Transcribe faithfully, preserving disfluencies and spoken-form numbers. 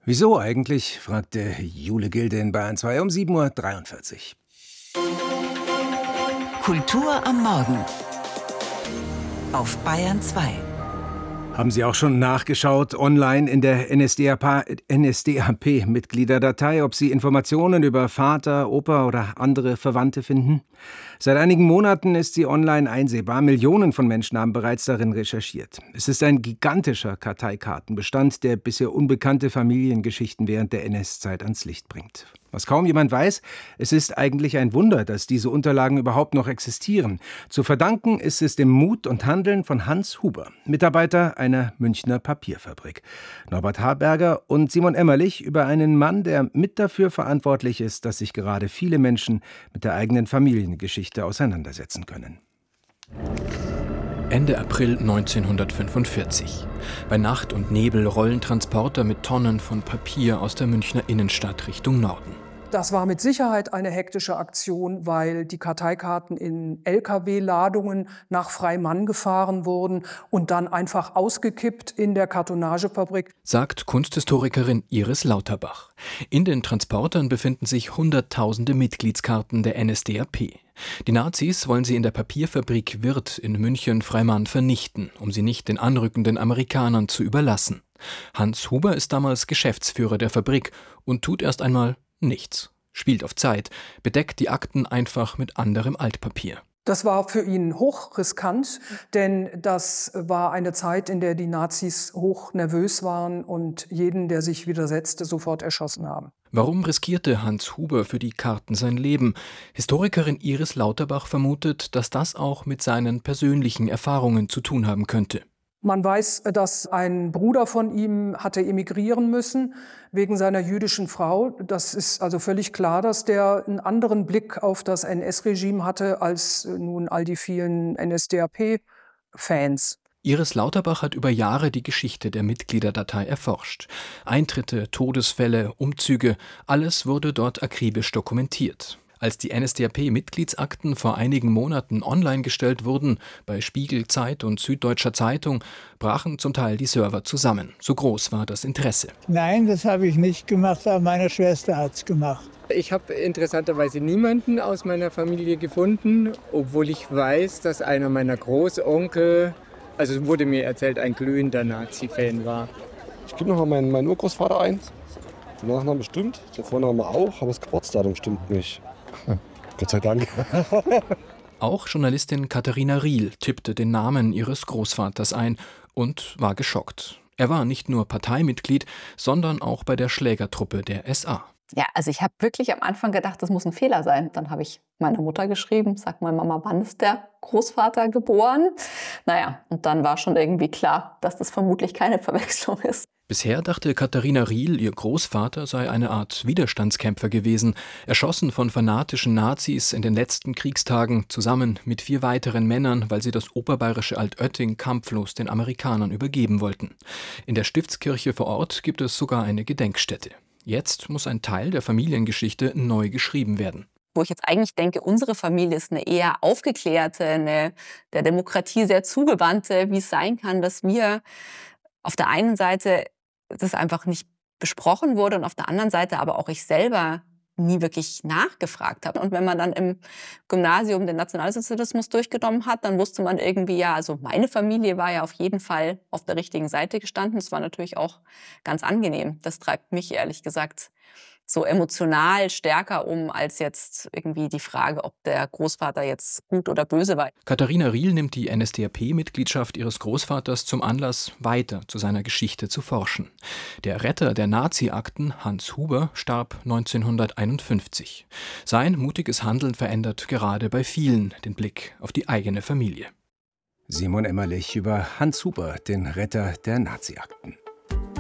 Wieso eigentlich? Fragte Jule Gilde in Bayern zwei um sieben Uhr dreiundvierzig. Kultur am Morgen auf Bayern zwei. Haben Sie auch schon nachgeschaut online in der N S D A P-Mitgliederdatei, ob Sie Informationen über Vater, Opa oder andere Verwandte finden? Seit einigen Monaten ist sie online einsehbar. Millionen von Menschen haben bereits darin recherchiert. Es ist ein gigantischer Karteikartenbestand, der bisher unbekannte Familiengeschichten während der N S-Zeit ans Licht bringt. Was kaum jemand weiß, es ist eigentlich ein Wunder, dass diese Unterlagen überhaupt noch existieren. Zu verdanken ist es dem Mut und Handeln von Hans Huber, Mitarbeiter einer Münchner Papierfabrik. Norbert Harberger und Simon Emmerlich über einen Mann, der mit dafür verantwortlich ist, dass sich gerade viele Menschen mit der eigenen Familiengeschichte auseinandersetzen können. Ende April neunzehnhundertfünfundvierzig. Bei Nacht und Nebel rollen Transporter mit Tonnen von Papier aus der Münchner Innenstadt Richtung Norden. Das war mit Sicherheit eine hektische Aktion, weil die Karteikarten in L K W-Ladungen nach Freimann gefahren wurden und dann einfach ausgekippt in der Kartonagefabrik, sagt Kunsthistorikerin Iris Lauterbach. In den Transportern befinden sich Hunderttausende Mitgliedskarten der N S D A P. Die Nazis wollen sie in der Papierfabrik Wirth in München-Freimann vernichten, um sie nicht den anrückenden Amerikanern zu überlassen. Hans Huber ist damals Geschäftsführer der Fabrik und tut erst einmal nichts. Spielt auf Zeit, bedeckt die Akten einfach mit anderem Altpapier. Das war für ihn hochriskant, denn das war eine Zeit, in der die Nazis hoch nervös waren und jeden, der sich widersetzte, sofort erschossen haben. Warum riskierte Hans Huber für die Karten sein Leben? Historikerin Iris Lauterbach vermutet, dass das auch mit seinen persönlichen Erfahrungen zu tun haben könnte. Man weiß, dass ein Bruder von ihm hatte emigrieren müssen wegen seiner jüdischen Frau. Das ist also völlig klar, dass der einen anderen Blick auf das N S-Regime hatte als nun all die vielen N S D A P-Fans. Iris Lauterbach hat über Jahre die Geschichte der Mitgliederdatei erforscht. Eintritte, Todesfälle, Umzüge, alles wurde dort akribisch dokumentiert. Als die N S D A P-Mitgliedsakten vor einigen Monaten online gestellt wurden, bei Spiegel, Zeit und Süddeutscher Zeitung, brachen zum Teil die Server zusammen. So groß war das Interesse. Nein, das habe ich nicht gemacht, aber meine Schwester hat es gemacht. Ich habe interessanterweise niemanden aus meiner Familie gefunden, obwohl ich weiß, dass einer meiner Großonkel, also wurde mir erzählt, ein glühender Nazi-Fan war. Ich gebe noch mal meinen, meinen Urgroßvater ein. Der Nachname stimmt, der Vorname auch, aber das Geburtsdatum stimmt nicht. Gott sei Dank. Auch Journalistin Katharina Riel tippte den Namen ihres Großvaters ein und war geschockt. Er war nicht nur Parteimitglied, sondern auch bei der Schlägertruppe der S A. Ja, also ich habe wirklich am Anfang gedacht, das muss ein Fehler sein. Dann habe ich meiner Mutter geschrieben, sag mal Mama, wann ist der Großvater geboren? Naja, und dann war schon irgendwie klar, dass das vermutlich keine Verwechslung ist. Bisher dachte Katharina Riel, ihr Großvater sei eine Art Widerstandskämpfer gewesen, erschossen von fanatischen Nazis in den letzten Kriegstagen, zusammen mit vier weiteren Männern, weil sie das oberbayerische Altötting kampflos den Amerikanern übergeben wollten. In der Stiftskirche vor Ort gibt es sogar eine Gedenkstätte. Jetzt muss ein Teil der Familiengeschichte neu geschrieben werden. Wo ich jetzt eigentlich denke, unsere Familie ist eine eher aufgeklärte, eine der Demokratie sehr zugewandte, wie es sein kann, dass wir auf der einen Seite das einfach nicht besprochen wurde und auf der anderen Seite aber auch ich selber nie wirklich nachgefragt habe. Und wenn man dann im Gymnasium den Nationalsozialismus durchgenommen hat, dann wusste man irgendwie, ja, also meine Familie war ja auf jeden Fall auf der richtigen Seite gestanden. Das war natürlich auch ganz angenehm. Das treibt mich ehrlich gesagt so emotional stärker um, als jetzt irgendwie die Frage, ob der Großvater jetzt gut oder böse war. Katharina Riel nimmt die N S D A P-Mitgliedschaft ihres Großvaters zum Anlass, weiter zu seiner Geschichte zu forschen. Der Retter der Nazi-Akten, Hans Huber, starb neunzehnhunderteinundfünfzig. Sein mutiges Handeln verändert gerade bei vielen den Blick auf die eigene Familie. Simon Emmerlich über Hans Huber, den Retter der Nazi-Akten.